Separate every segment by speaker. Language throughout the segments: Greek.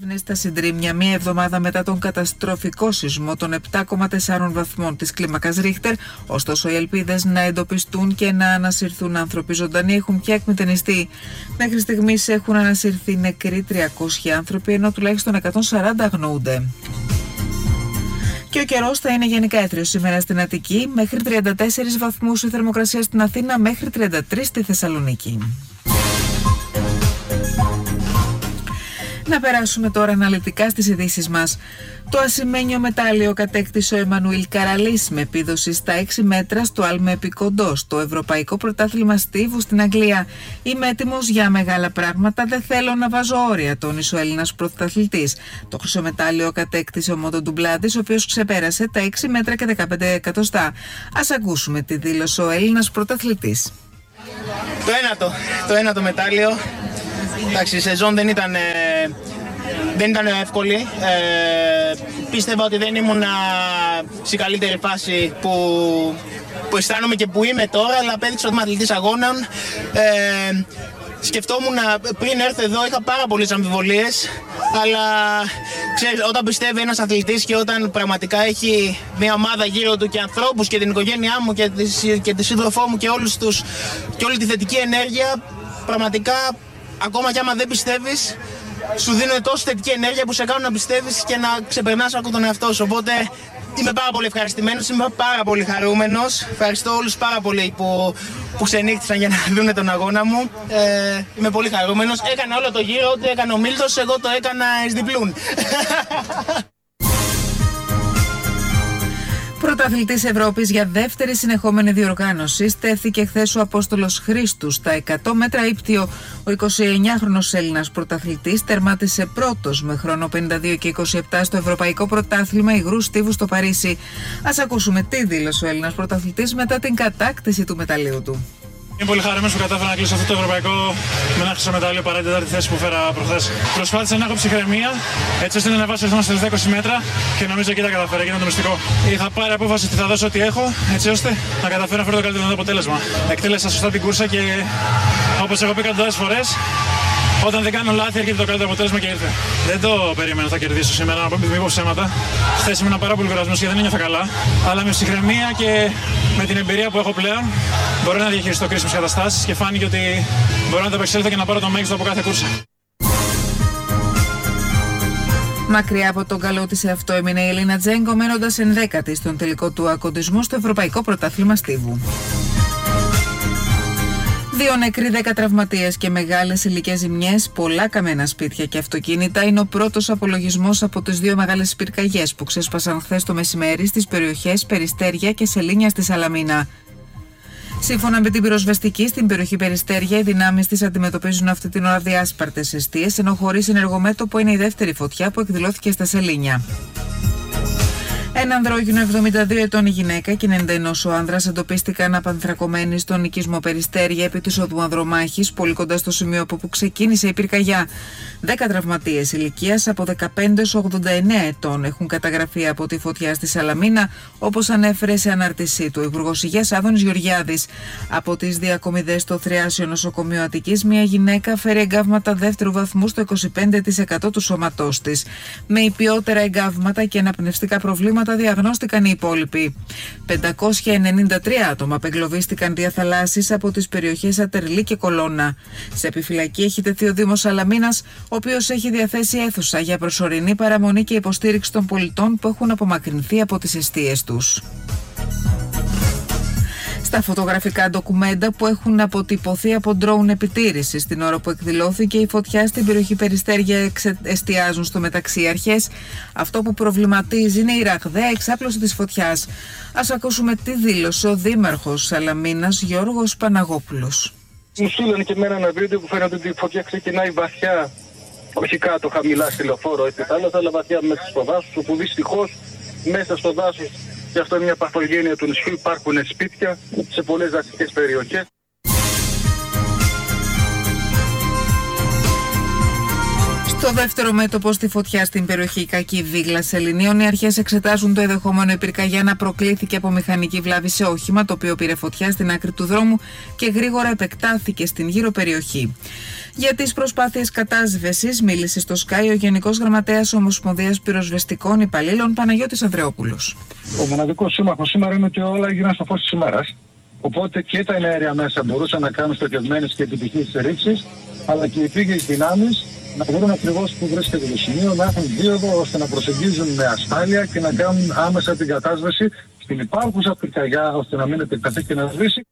Speaker 1: είναι στα συντρίμμια μία εβδομάδα μετά τον καταστροφικό σεισμό των 7,4 βαθμών της κλίμακας Ρίχτερ. Ωστόσο, οι ελπίδες να εντοπιστούν και να ανασυρθούν άνθρωποι ζωντανοί έχουν πια εκμηδενιστεί. Μέχρι στιγμής έχουν ανασυρθεί νεκροί 300 άνθρωποι, ενώ τουλάχιστον 140 αγνοούνται. Και ο καιρός θα είναι γενικά έθριος σήμερα στην Αττική, μέχρι 34 βαθμούς η θερμοκρασία στην Αθήνα, μέχρι 33 στη Θεσσαλονίκη. Να περάσουμε τώρα αναλυτικά στις ειδήσεις μας. Το ασημένιο μετάλλιο κατέκτησε ο Εμμανουήλ Καραλής με επίδοση στα 6 μέτρα στο Άλμε Επικοντό, στο Ευρωπαϊκό Πρωτάθλημα Στίβου στην Αγγλία. Είμαι έτοιμος για μεγάλα πράγματα, δεν θέλω να βάζω όρια, τόνισε ο Έλληνας πρωταθλητής. Το χρυσό μετάλλιο κατέκτησε ο Μόντο Ντουμπλάντης, ο οποίος ξεπέρασε τα 6 μέτρα και 15 εκατοστά. Ας ακούσουμε τι δήλωσε ο Έλληνας πρωταθλητής.
Speaker 2: Το ένατο μετάλλιο. Εντάξει, η σεζόν δεν ήταν εύκολη. Πίστευα ότι δεν ήμουν στη καλύτερη φάση που αισθάνομαι και που είμαι τώρα, αλλά απέδειξα ότι είμαι αθλητής αγώνων. Σκεφτόμουν πριν έρθω εδώ, είχα πάρα πολλές αμφιβολίες, αλλά ξέρεις, όταν πιστεύει ένας αθλητής και όταν πραγματικά έχει μια ομάδα γύρω του και ανθρώπους και την οικογένειά μου και τη σύντροφό μου και όλη τη θετική ενέργεια, πραγματικά ακόμα κι άμα δεν πιστεύεις, σου δίνουν τόσο θετική ενέργεια που σε κάνουν να πιστεύεις και να ξεπερνάς ακόμα τον εαυτό σου. Οπότε είμαι πάρα πολύ ευχαριστημένος, είμαι πάρα πολύ χαρούμενος. Ευχαριστώ όλους πάρα πολύ που ξενύχτησαν για να δουν τον αγώνα μου. Είμαι πολύ χαρούμενος. Έκανα όλο το γύρο, ό,τι έκανε ο Μίλτος, εγώ το έκανα εις διπλούν.
Speaker 1: Πρωταθλητής Ευρώπης για δεύτερη συνεχόμενη διοργάνωση στέφθηκε χθες ο Απόστολος Χρήστου στα 100 μέτρα ύπτιο. Ο 29χρονος Έλληνας πρωταθλητής τερμάτισε πρώτος με χρόνο 52 και 27 στο Ευρωπαϊκό Πρωτάθλημα Υγρού Στίβου στο Παρίσι. Ας ακούσουμε τι δήλωσε ο Έλληνας πρωταθλητής μετά την κατάκτηση του μεταλλίου του.
Speaker 3: Είμαι πολύ χαρούμενος που κατάφερα να κλείσω αυτό το ευρωπαϊκό με ένα χρυσό μετάλλιο παρά την τέταρτη θέση που φέρα προχθές. Προσπάθησα να έχω ψυχραιμία, έτσι ώστε να ανεβάσω ρυθμό στα 20 μέτρα και νομίζω εκεί τα καταφέρω και είναι το μυστικό. Είχα πάρει απόφαση ότι θα δώσω ό,τι έχω, έτσι ώστε να καταφέρω να φέρω το καλύτερο αποτέλεσμα. Εκτέλεσα σωστά την κούρσα και όπως έχω πει εκατοντάδες φορές, όταν δεν κάνω λάθη έρχεται το καλύτερο αποτέλεσμα και ήρθε. Δεν το περίμενα θα κερδίσω σήμερα, να μην πω ψέματα. Χθες ήμουν πάρα πολύ κουρασμένος και δεν ένιωθα καλά. Αλλά με ψυχραιμία και με την εμπειρία που έχω πλέον μπορώ να διαχειριστώ κρίσιμες καταστάσεις και φάνηκε ότι μπορώ να το επεξέλθω και να πάρω το μέγιστο από κάθε κούρσα.
Speaker 1: Μακριά από τον καλό της εαυτό έμεινε η Ελίνα Τζέγκο, μένοντας 11η στον τελικό του ακοντισμού στο Ευρωπαϊκό Πρωτάθλημα Στίβου. 2 νεκροί, 10 τραυματίες και μεγάλες υλικές ζημιές, πολλά καμένα σπίτια και αυτοκίνητα είναι ο πρώτος απολογισμός από τις 2 μεγάλες πυρκαγιές που ξέσπασαν χθες το μεσημέρι στις περιοχές Περιστέρια και Σελήνια στη Σαλαμίνα. Σύμφωνα με την πυροσβεστική, στην περιοχή Περιστέρια, οι δυνάμεις της αντιμετωπίζουν αυτή την ώρα διάσπαρτες εστίες, ενώ χωρίς ενεργομέτωπο είναι η δεύτερη φωτιά που εκδηλώθηκε στα Σελήνια. Ένα ανδρόγυνο 72 ετών η γυναίκα και 91 ο άνδρας εντοπίστηκαν απανθρακωμένοι στον οικισμό Περιστέρια επί της οδού Ανδρομάχης, πολύ κοντά στο σημείο από που ξεκίνησε η πυρκαγιά. 10 τραυματίες ηλικίας από 15 έως 89 ετών έχουν καταγραφεί από τη φωτιά στη Σαλαμίνα, όπως ανέφερε σε ανάρτησή του ο Υπουργός Υγείας Άδωνης Γεωργιάδης. Από τις διακομιδές στο Θριάσιο Νοσοκομείο Αττικής, μια γυναίκα φέρει εγκάβματα δεύτερου βαθμού στο 25% του σώματός της. Με υπιότερα εγκάβματα και αναπνευστικά προβλήματα διαγνώστηκαν οι υπόλοιποι. 593 άτομα απεγκλωβίστηκαν διαθαλάσσης από τις περιοχές Ατερλή και Κολώνα. Σε επιφυλακή έχει τεθεί ο Δήμος Σαλαμίνας, ο οποίος έχει διαθέσει αίθουσα για προσωρινή παραμονή και υποστήριξη των πολιτών που έχουν απομακρυνθεί από τις εστίες τους. Στα φωτογραφικά ντοκουμέντα που έχουν αποτυπωθεί από ντρόουν επιτήρησης την ώρα που εκδηλώθηκε η φωτιά στην περιοχή Περιστέρια εστιάζουν στο μεταξύ αρχές. Αυτό που προβληματίζει είναι η ραγδαία εξάπλωση της φωτιάς. Ας ακούσουμε τι δήλωσε ο δήμαρχος Σαλαμίνας Γιώργος Παναγόπουλος.
Speaker 4: Μου στείλανε και εμένα ένα βίντεο που φαίνεται ότι η φωτιά ξεκινάει βαθιά, όχι κάτω χαμηλά στη λεωφόρο ή θάλασσα, αλλά βαθιά μέσα στο δάσος, όπου δυστυχώς μέσα στο δάσος, και αυτό είναι μια παθογένεια του νησιού, υπάρχουν σπίτια σε πολλές δασικές περιοχές.
Speaker 1: Στο δεύτερο μέτωπο στη φωτιά στην περιοχή Κακή Βίγλα Σεληνίων, οι αρχές εξετάζουν το ενδεχόμενο η πυρκαγιά να προκλήθηκε από μηχανική βλάβη σε όχημα, το οποίο πήρε φωτιά στην άκρη του δρόμου και γρήγορα επεκτάθηκε στην γύρω περιοχή. Για τις προσπάθειες κατάσβεσης μίλησε στο Sky ο Γενικός Γραμματέας Ομοσπονδίας Πυροσβεστικών Υπαλλήλων Παναγιώτης Ανδρεόπουλος.
Speaker 5: Ο μοναδικός σύμμαχος σήμερα είναι ότι όλα έγιναν στο φως της ημέρας. Οπότε και τα εναέρια μέσα μπορούσαν να κάνουν στοχευμένες και επιτυχείς ρήψεις, αλλά και οι πήγες δυνάμεις να βρουν ακριβώς που βρίσκεται το σημείο, να έχουν δίωδο ώστε να προσεγγίζουν με ασφάλεια και να κάνουν άμεσα την κατάσβεση στην υπάρχουσα πυρκαγιά ώστε να μην επεκταθεί και να σβήσει.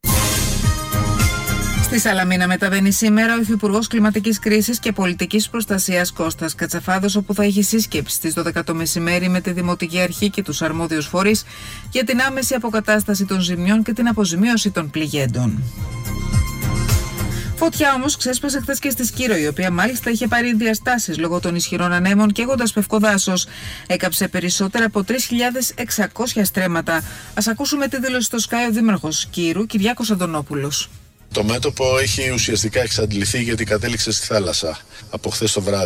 Speaker 1: Στη Σαλαμίνα μεταβαίνει σήμερα ο Υφυπουργός Κλιματικής Κρίσης και Πολιτικής Προστασίας Κώστας Κατσαφάδος, όπου θα έχει σύσκεψη στις 12 το μεσημέρι με τη Δημοτική Αρχή και τους αρμόδιους φορείς για την άμεση αποκατάσταση των ζημιών και την αποζημίωση των πληγέντων. Φωτιά όμως ξέσπασε χθες και στη Σκύρο, η οποία μάλιστα είχε πάρει διαστάσεις λόγω των ισχυρών ανέμων και έχοντας πευκοδάσος. Έκαψε περισσότερα από 3.600 στρέμματα. Ας ακούσουμε τη δήλωση στο Sky ο Δήμαρχος Σκύρου, Κυριάκος Αντωνόπουλος.
Speaker 6: Το μέτωπο έχει ουσιαστικά εξαντληθεί γιατί κατέληξε στη θάλασσα από χθες το βράδυ.